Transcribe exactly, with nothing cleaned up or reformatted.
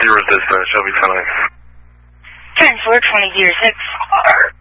Zero dispatch, I'll be fine. ten four, twenty zero six.